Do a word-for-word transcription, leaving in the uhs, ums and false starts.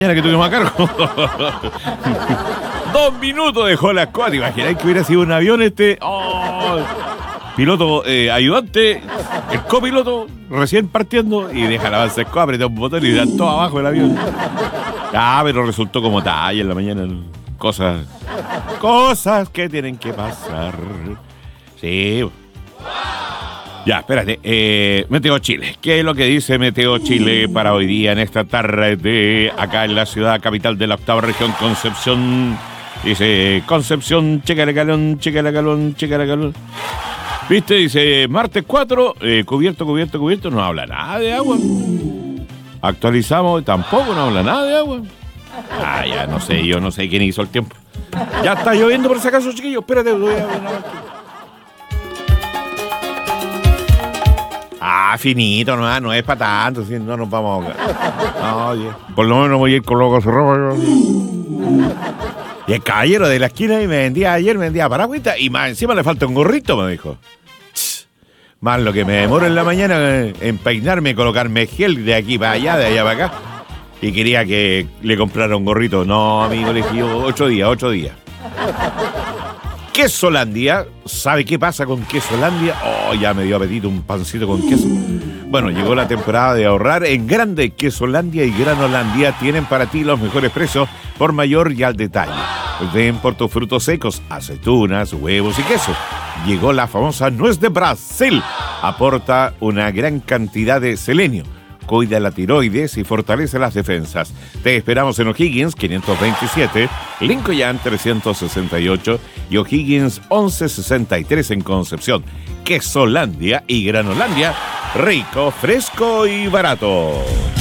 que tuvimos a cargo. Dos minutos dejó la escoba. ¿Te imagináis que hubiera sido un avión este? Oh, piloto eh, ayudante, el copiloto recién partiendo y deja la avanza escoba, aprieta un botón y da todo abajo del avión. Ah, pero resultó como talla en la mañana. Cosas, cosas que tienen que pasar. Sí. Ya, espérate. Eh, Meteo Chile. ¿Qué es lo que dice Meteo Chile para hoy día en esta tarde acá en la ciudad capital de la octava región, Concepción? Dice, Concepción, chécale calón, chécale calón, chécale calón. ¿Viste? Dice, martes cuatro, eh, cubierto, cubierto, cubierto. No habla nada de agua. Actualizamos, tampoco no habla nada de agua. Ah, ya, no sé, yo no sé quién hizo el tiempo. Ya está lloviendo por si acaso, chiquillos. Espérate, voy a ver nada. Ah, finito, no, no es para tanto, ¿sí? No nos vamos a ahogar. No, yeah. Por lo menos voy a ir con loco su ropa. Y el caballero de la esquina y me vendía ayer, me vendía paragüita y más encima le falta un gorrito, me dijo. Más lo que me demoro en la mañana en peinarme, colocarme gel de aquí para allá, de allá para acá. Y quería que le comprara un gorrito. No, amigo, le dije ocho días, ocho días. Quesolandia, ¿sabe qué pasa con Quesolandia? Oh, ya me dio apetito un pancito con queso. Bueno, llegó la temporada de ahorrar en grande. Quesolandia y Granolandia tienen para ti los mejores precios por mayor y al detalle. Ven por tus frutos secos, aceitunas, huevos y queso. Llegó la famosa nuez de Brasil. Aporta una gran cantidad de selenio. Cuida la tiroides y fortalece las defensas. Te esperamos en O'Higgins quinientos veintisiete, Lincoln trescientos sesenta y ocho y O'Higgins once sesenta y tres en Concepción. Quesolandia y Granolandia, rico, fresco y barato.